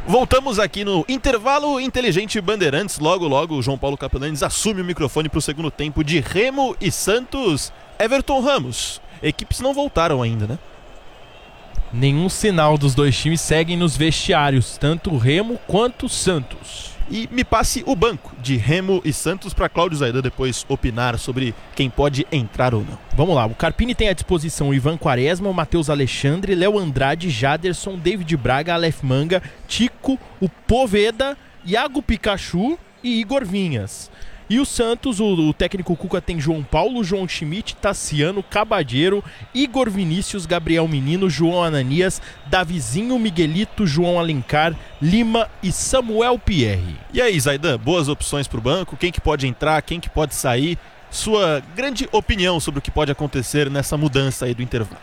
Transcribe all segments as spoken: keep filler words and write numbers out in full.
Voltamos aqui no Intervalo Inteligente Bandeirantes. Logo, logo, o João Paulo Capelanes assume o microfone para o segundo tempo de Remo e Santos. Everton Ramos, equipes não voltaram ainda, né? Nenhum sinal dos dois times seguem nos vestiários, tanto o Remo quanto o Santos. E me passe o banco de Remo e Santos para Cláudio Zaidan depois opinar sobre quem pode entrar ou não. Vamos lá, o Carpini tem à disposição o Ivan Quaresma, o Matheus Alexandre, Léo Andrade, Jaderson, David Braga, Aleph Manga, Tico, o Poveda, Iago Pikachu e Igor Vinhas. E o Santos, o, o técnico Cuca tem João Paulo, João Schmidt, Tassiano, Cabadeiro, Igor Vinícius, Gabriel Menino, João Ananias, Davizinho, Miguelito, João Alencar, Lima e Samuel Pierre. E aí, Zaidan, boas opções para o banco, quem que pode entrar, quem que pode sair, sua grande opinião sobre o que pode acontecer nessa mudança aí do intervalo.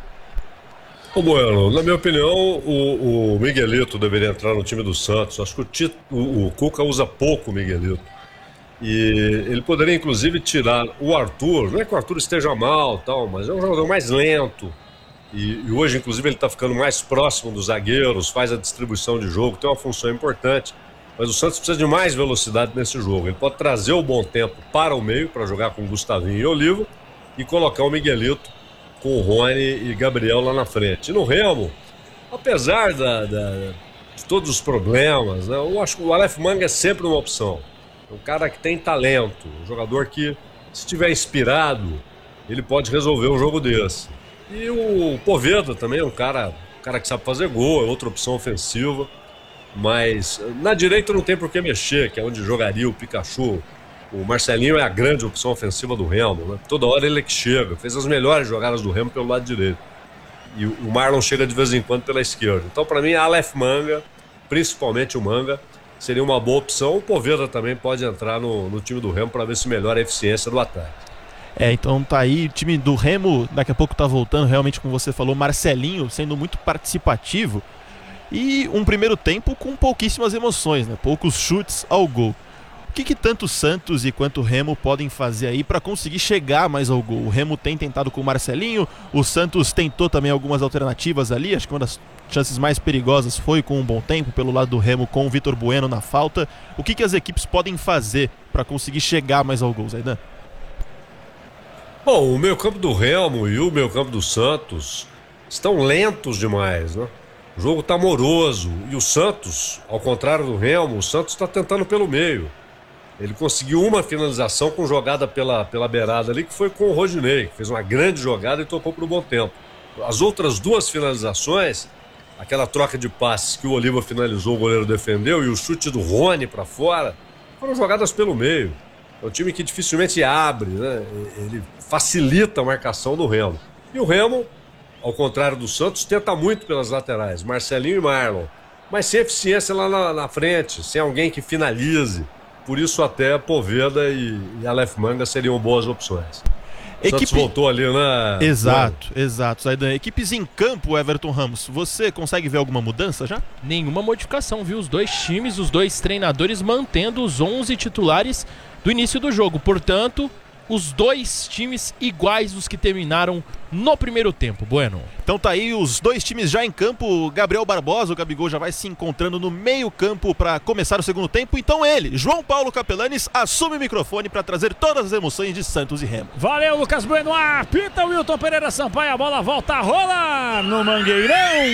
Ô Bueno, na minha opinião, o, o Miguelito deveria entrar no time do Santos. Acho que o, Tito, o, o Cuca usa pouco o Miguelito. E ele poderia inclusive tirar o Arthur, não é que o Arthur esteja mal, tal, mas é um jogador mais lento. E, e hoje, inclusive, ele está ficando mais próximo dos zagueiros, faz a distribuição de jogo, tem uma função importante. Mas o Santos precisa de mais velocidade nesse jogo. Ele pode trazer o bom tempo para o meio, para jogar com Gustavinho e Olivo, e colocar o Miguelito com o Rony e Gabriel lá na frente. E no Remo, apesar da, da, de todos os problemas, né, eu acho que o Aleph Manga é sempre uma opção. Um cara que tem talento, um jogador que, se estiver inspirado, ele pode resolver um jogo desse. E o Poveda também é um cara, um cara que sabe fazer gol, é outra opção ofensiva. Mas na direita não tem por que mexer, que é onde jogaria o Pikachu. O Marcelinho é a grande opção ofensiva do Remo, né? Toda hora ele é que chega, fez as melhores jogadas do Remo pelo lado direito. E o Marlon chega de vez em quando pela esquerda. Então, para mim, a Aleph Manga, principalmente o Manga, seria uma boa opção. O Poveda também pode entrar no, no time do Remo para ver se melhora a eficiência do ataque. É, então tá aí, o time do Remo daqui a pouco tá voltando, realmente como você falou, Marcelinho sendo muito participativo e um primeiro tempo com pouquíssimas emoções, né? Poucos chutes ao gol. O que, que tanto o Santos e quanto o Remo podem fazer aí para conseguir chegar mais ao gol? O Remo tem tentado com o Marcelinho, o Santos tentou também algumas alternativas ali, acho que uma das chances mais perigosas foi com um bom tempo pelo lado do Remo com o Vitor Bueno na falta. O que, que as equipes podem fazer para conseguir chegar mais ao gol, Zaidan? Bom, o meio campo do Remo e o meio campo do Santos estão lentos demais, né? O jogo está moroso e o Santos, ao contrário do Remo, o Santos está tentando pelo meio. Ele conseguiu uma finalização com jogada pela, pela beirada ali, que foi com o Rodinei, que fez uma grande jogada e tocou por um bom tempo. As outras duas finalizações, aquela troca de passes que o Oliva finalizou, o goleiro defendeu, e o chute do Rony para fora, foram jogadas pelo meio. É um time que dificilmente abre, né? Ele facilita a marcação do Remo. E o Remo, ao contrário do Santos, tenta muito pelas laterais, Marcelinho e Marlon, mas sem eficiência lá na, na frente, sem alguém que finalize. Por isso até Poveda e, e Aleph Manga seriam boas opções. O Equipe... Santos voltou ali, né? Exato, Mano. exato. Zaidan, equipes em campo, Everton Ramos, você consegue ver alguma mudança já? Nenhuma modificação, viu? Os dois times, os dois treinadores mantendo os onze titulares do início do jogo. Portanto, os dois times iguais os que terminaram no primeiro tempo. Bueno. Então tá aí os dois times já em campo. Gabriel Barbosa, o Gabigol já vai se encontrando no meio campo para começar o segundo tempo. Então ele, João Paulo Capelanes, assume o microfone para trazer todas as emoções de Santos e Remo. Valeu, Lucas Bueno. Apita o Wilton Pereira Sampaio. A bola volta a rolar no Mangueirão.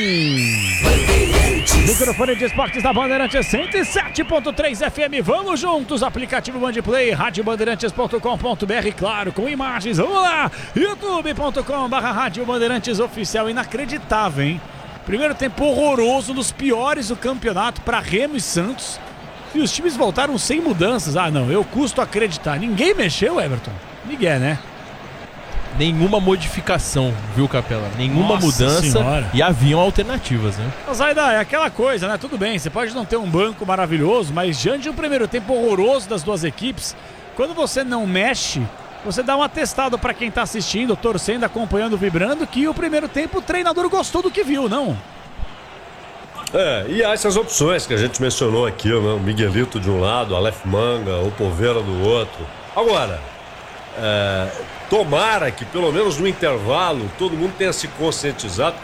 Microfone de esportes da Bandeirantes cento e sete ponto três F M. Vamos juntos. Aplicativo Bandplay, rádio bandeirantes ponto com ponto b r. Claro, com imagens. Vamos lá. youtube ponto com barra rádio Bandeirantes Oficial. Inacreditável, hein? Primeiro tempo horroroso, dos piores do campeonato para Remo e Santos. E os times voltaram sem mudanças. Ah, não, eu custo acreditar. Ninguém mexeu, Everton? Ninguém, né? Nenhuma modificação, viu, Capela? Nenhuma Nossa mudança senhora. E haviam alternativas, né? Mas Zaidan, é aquela coisa, né? Tudo bem, você pode não ter um banco maravilhoso, mas diante de um primeiro tempo horroroso das duas equipes, quando você não mexe, você dá um atestado para quem tá assistindo, torcendo, acompanhando, vibrando, que o primeiro tempo o treinador gostou do que viu, não? É, e há essas opções que a gente mencionou aqui, né? O Miguelito de um lado, o Aleph Manga, o Poveda do outro. Agora, é, tomara que pelo menos no intervalo todo mundo tenha se conscientizado.